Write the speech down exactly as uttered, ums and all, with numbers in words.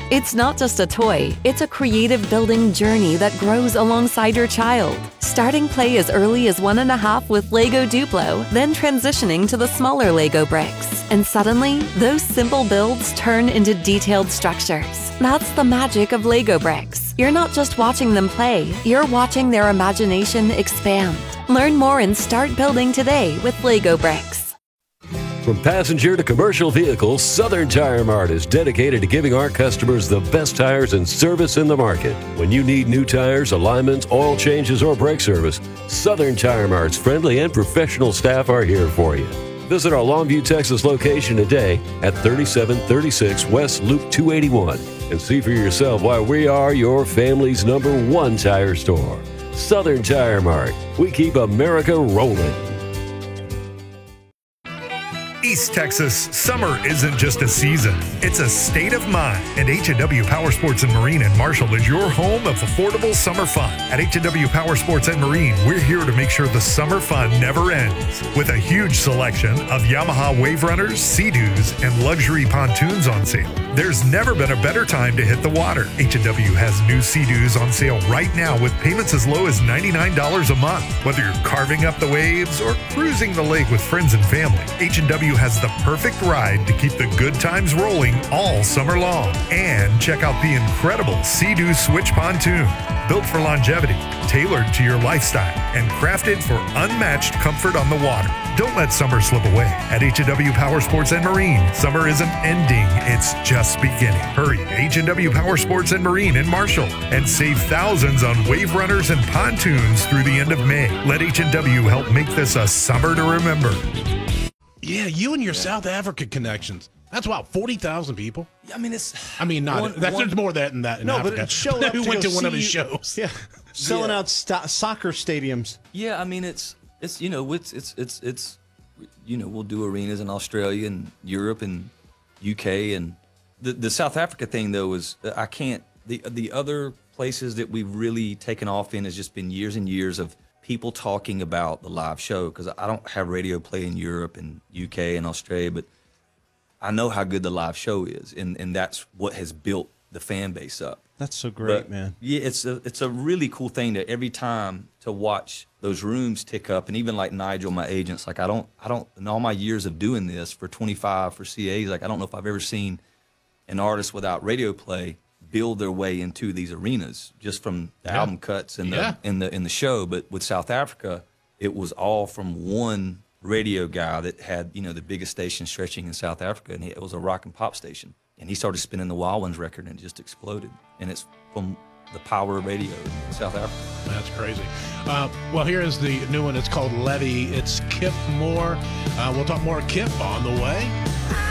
It's not just a toy, it's a creative building journey that grows alongside your child. Starting play as early as one and a half with Lego Duplo, then transitioning to the smaller Lego bricks. And suddenly, those simple builds turn into detailed structures. That's the magic of Lego bricks. You're not just watching them play, you're watching their imagination expand. Learn more and start building today with Lego bricks. From passenger to commercial vehicles, Southern Tire Mart is dedicated to giving our customers the best tires and service in the market. When you need new tires, alignments, oil changes, or brake service, Southern Tire Mart's friendly and professional staff are here for you. Visit our Longview, Texas location today at thirty-seven thirty-six West Loop two eighty-one and see for yourself why we are your family's number one tire store. Southern Tire Mart. We keep America rolling. East Texas, summer isn't just a season, it's a state of mind. And H and W Power Sports and Marine in Marshall is your home of affordable summer fun. At H and W Power Sports and Marine, we're here to make sure the summer fun never ends. With a huge selection of Yamaha Wave Runners, Sea-Doos, and luxury pontoons on sale, there's never been a better time to hit the water. H and W has new Sea-Doos on sale right now with payments as low as ninety-nine dollars a month. Whether you're carving up the waves or cruising the lake with friends and family, H and W has the perfect ride to keep the good times rolling all summer long. And check out the incredible Sea-Doo Switch Pontoon. Built for longevity, tailored to your lifestyle, and crafted for unmatched comfort on the water. Don't let summer slip away. At H and W Power Sports and Marine, summer isn't ending, it's just beginning. Hurry, H and W Power Sports and Marine in Marshall, and save thousands on wave runners and pontoons through the end of May. Let H and W help make this a summer to remember. Yeah, you and your yeah. South Africa connections. That's about forty thousand people. I mean, it's. I mean, not. One, that's one, there's more of that in that in no, Africa. but it's showing up Who to went to one of his you, shows? Yeah, selling yeah. out st- soccer stadiums. Yeah, I mean, it's it's you know it's it's it's it's you know we'll do arenas in Australia and Europe and U K and the the South Africa thing though is I can't the the other places that we've really taken off in has just been years and years of people talking about the live show because I don't have radio play in Europe and U K and Australia, but I know how good the live show is, and, and that's what has built the fan base up. That's so great, but, man. Yeah, it's a it's a really cool thing to every time to watch those rooms tick up, and even like Nigel, my agents, like I don't I don't in all my years of doing this for twenty-five for C As, like I don't know if I've ever seen an artist without radio play build their way into these arenas just from the yeah. album cuts and yeah. the in the in the show. But with South Africa, it was all from one radio guy that had, you know, the biggest station stretching in South Africa, and it was a rock and pop station. And he started spinning the Wild Ones record, and it just exploded. And it's from the power of radio in South Africa. That's crazy. Uh, well, here is the new one. It's called Levy. It's Kip Moore. Uh, we'll talk more Kip on the way.